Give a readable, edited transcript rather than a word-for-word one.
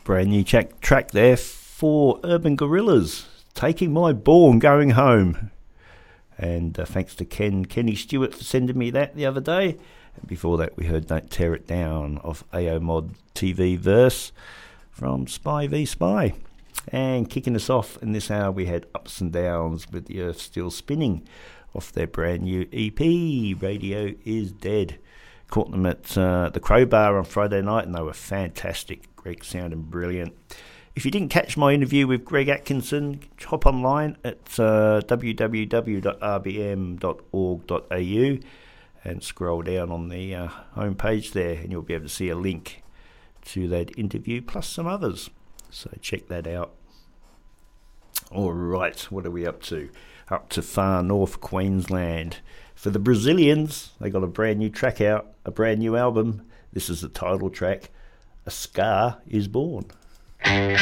Brand new track there for Urban Gorillas, Taking My Ball and Going Home. And thanks to Kenny Stewart for sending me that the other day. And before that we heard Don't Tear It Down of AO Mod TV Verse from Spy v Spy. And kicking us off in this hour we had Ups and Downs with The Earth Still Spinning off their brand new EP, Radio Is Dead. Caught them at the Crowbar on Friday night and they were fantastic. Greg sounding brilliant. If you didn't catch my interview with Greg Atkinson, hop online at www.rbm.org.au and scroll down on the homepage there and you'll be able to see a link to that interview plus some others. So check that out. All right, what are we up to? Up to far north Queensland. For the Brazilians, they got a brand new track out, a brand new album. This is the title track, A Scar Is Born. Thank